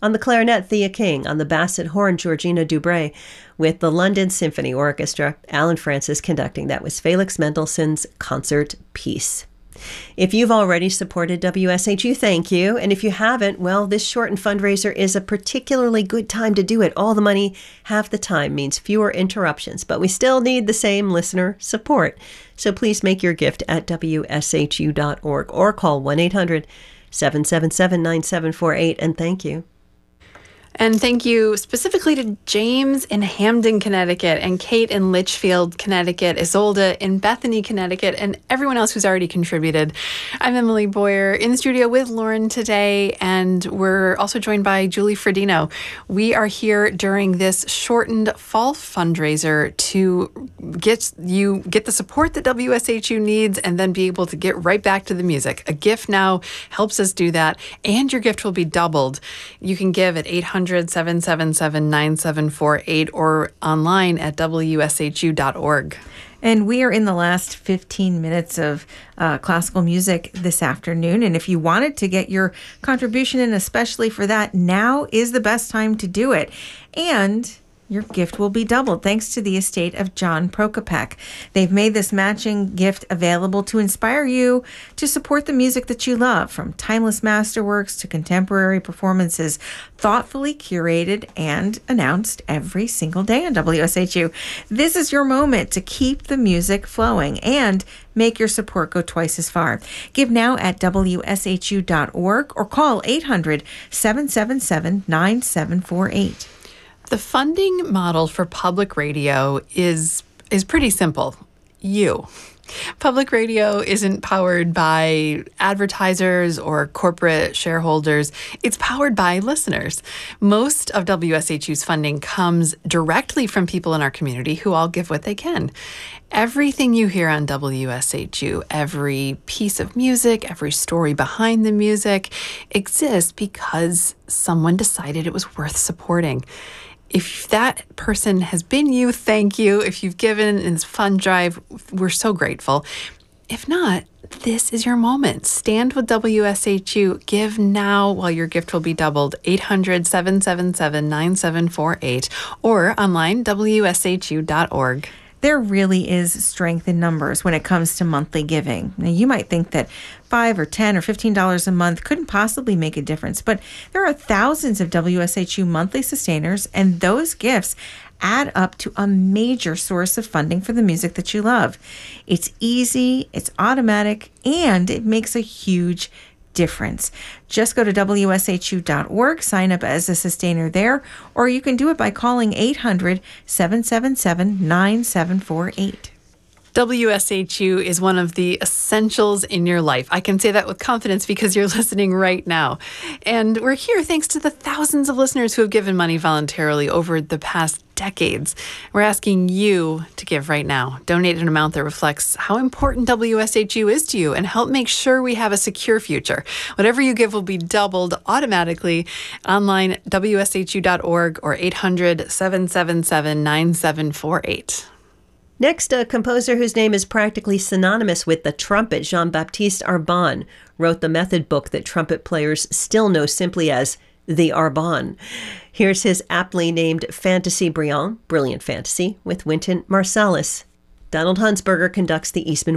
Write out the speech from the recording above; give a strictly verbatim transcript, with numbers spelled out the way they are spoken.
On the clarinet, Thea King. On the basset horn, Georgina Dubray. With the London Symphony Orchestra, Alan Francis conducting. That was Felix Mendelssohn's Concert Piece. If you've already supported W S H U, thank you. And if you haven't, well, this shortened fundraiser is a particularly good time to do it. All the money, half the time, means fewer interruptions, but we still need the same listener support. So please make your gift at W S H U dot org or call one eight hundred seven seven seven nine seven four eight, and thank you. And thank you specifically to James in Hamden, Connecticut, and Kate in Litchfield, Connecticut, Isolde in Bethany, Connecticut, and everyone else who's already contributed. I'm Emily Boyer in the studio with Lauren today, and we're also joined by Julie Fredino. We are here during this shortened fall fundraiser to get you get the support that W S H U needs and then be able to get right back to the music. A gift now helps us do that, and your gift will be doubled. You can give at eight hundred seven seven seven nine seven four eight or online at W S H U dot org. And we are in the last fifteen minutes of uh, classical music this afternoon. And if you wanted to get your contribution in, especially for that, now is the best time to do it. And your gift will be doubled thanks to the estate of John Prokopek. They've made this matching gift available to inspire you to support the music that you love, from timeless masterworks to contemporary performances, thoughtfully curated and announced every single day on W S H U. This is your moment to keep the music flowing and make your support go twice as far. Give now at W S H U dot org or call eight hundred seven seven seven nine seven four eight. The funding model for public radio is is pretty simple. You. Public radio isn't powered by advertisers or corporate shareholders. It's powered by listeners. Most of W S H U's funding comes directly from people in our community who all give what they can. Everything you hear on W S H U, every piece of music, every story behind the music, exists because someone decided it was worth supporting. If that person has been you, thank you. If you've given in this fund drive, we're so grateful. If not, this is your moment. Stand with W S H U. Give now while your gift will be doubled. eight hundred seven seven seven nine seven four eight or online, W S H U dot org. There really is strength in numbers when it comes to monthly giving. Now, you might think that five or ten or fifteen dollars a month couldn't possibly make a difference, but there are thousands of W S H U monthly sustainers, and those gifts add up to a major source of funding for the music that you love. It's easy, it's automatic, and it makes a huge difference. Just go to W S H U dot org, sign up as a sustainer there, or you can do it by calling eight hundred seven seven seven nine seven four eight. W S H U is one of the essentials in your life. I can say that with confidence because you're listening right now. And we're here thanks to the thousands of listeners who have given money voluntarily over the past decades. We're asking you to give right now. Donate an amount that reflects how important W S H U is to you and help make sure we have a secure future. Whatever you give will be doubled automatically. Online, W S H U dot org or eight hundred seven seven seven nine seven four eight. Next, a composer whose name is practically synonymous with the trumpet, Jean-Baptiste Arbonne, wrote the method book that trumpet players still know simply as the Arbonne. Here's his aptly named Fantasy Brilliant, Brilliant Fantasy, with Wynton Marsalis. Donald Hunsberger conducts the Eastman